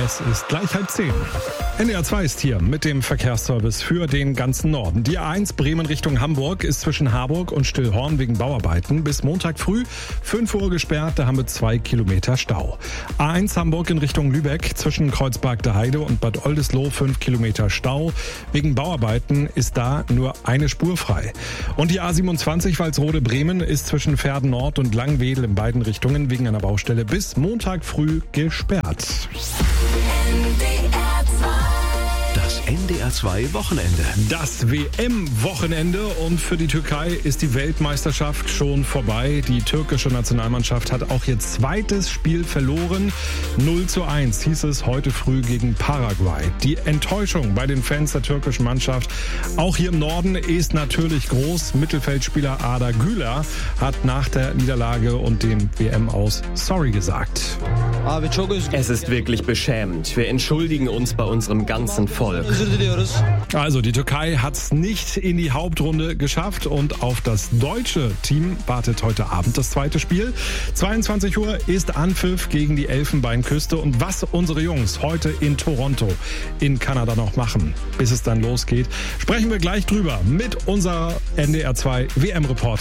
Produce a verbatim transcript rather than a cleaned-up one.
Es ist gleich halb zehn. N D R zwei ist hier mit dem Verkehrsservice für den ganzen Norden. Die A eins Bremen Richtung Hamburg ist zwischen Harburg und Stillhorn wegen Bauarbeiten bis Montag früh fünf Uhr gesperrt. Da haben wir zwei Kilometer Stau. A eins Hamburg in Richtung Lübeck zwischen Kreuzberg der Heide und Bad Oldesloe fünf Kilometer Stau. Wegen Bauarbeiten ist da nur eine Spur frei. Und die A siebenundzwanzig Walsrode Bremen ist zwischen Verden Nord und Langwedel in beiden Richtungen wegen einer Baustelle bis Montag früh gesperrt. Das N D R zwei Wochenende. Das W M-Wochenende und für die Türkei ist die Weltmeisterschaft schon vorbei. Die türkische Nationalmannschaft hat auch ihr zweites Spiel verloren. null zu eins hieß es heute früh gegen Paraguay. Die Enttäuschung bei den Fans der türkischen Mannschaft, auch hier im Norden, ist natürlich groß. Mittelfeldspieler Arda Güler hat nach der Niederlage und dem W M-Aus sorry gesagt. Es ist wirklich beschämend. Wir entschuldigen uns bei unserem ganzen Volk. Also die Türkei hat es nicht in die Hauptrunde geschafft und auf das deutsche Team wartet heute Abend das zweite Spiel. zweiundzwanzig Uhr ist Anpfiff gegen die Elfenbeinküste und was unsere Jungs heute in Toronto in Kanada noch machen, bis es dann losgeht, sprechen wir gleich drüber mit unserer N D R zwei W M-Reporterin.